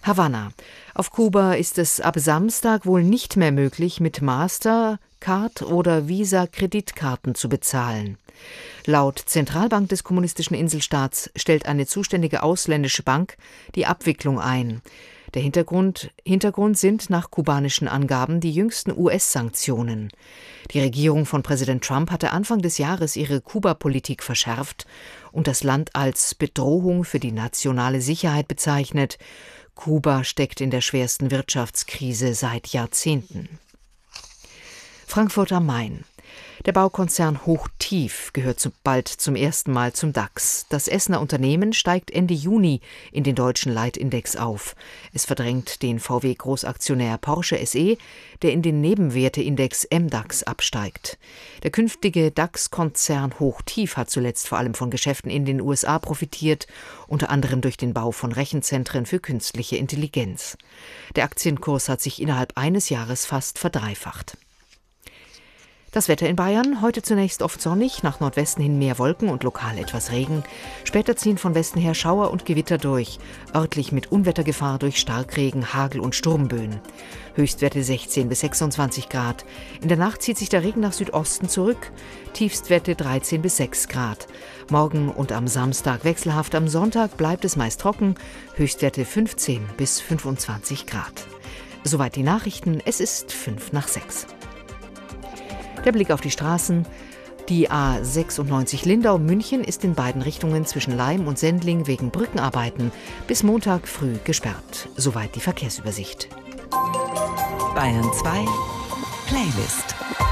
Havanna. Auf Kuba ist es ab Samstag wohl nicht mehr möglich, mit Mastercard oder Visa-Kreditkarten zu bezahlen. Laut Zentralbank des kommunistischen Inselstaats stellt eine zuständige ausländische Bank die Abwicklung ein. Der Hintergrund sind nach kubanischen Angaben die jüngsten US-Sanktionen. Die Regierung von Präsident Trump hatte Anfang des Jahres ihre Kuba-Politik verschärft und das Land als Bedrohung für die nationale Sicherheit bezeichnet. Kuba steckt in der schwersten Wirtschaftskrise seit Jahrzehnten. Frankfurt am Main. Der Baukonzern Hochtief gehört bald zum ersten Mal zum DAX. Das Essener Unternehmen steigt Ende Juni in den deutschen Leitindex auf. Es verdrängt den VW-Großaktionär Porsche SE, der in den Nebenwerteindex MDAX absteigt. Der künftige DAX-Konzern Hochtief hat zuletzt vor allem von Geschäften in den USA profitiert, unter anderem durch den Bau von Rechenzentren für künstliche Intelligenz. Der Aktienkurs hat sich innerhalb eines Jahres fast verdreifacht. Das Wetter in Bayern, heute zunächst oft sonnig, nach Nordwesten hin mehr Wolken und lokal etwas Regen. Später ziehen von Westen her Schauer und Gewitter durch, örtlich mit Unwettergefahr durch Starkregen, Hagel und Sturmböen. Höchstwerte 16 bis 26 Grad. In der Nacht zieht sich der Regen nach Südosten zurück, Tiefstwerte 13 bis 6 Grad. Morgen und am Samstag wechselhaft, am Sonntag bleibt es meist trocken, Höchstwerte 15 bis 25 Grad. Soweit die Nachrichten, es ist 5:05. Der Blick auf die Straßen. Die A96 Lindau-München ist in beiden Richtungen zwischen Laim und Sendling wegen Brückenarbeiten bis Montag früh gesperrt. Soweit die Verkehrsübersicht. Bayern 2 Playlist.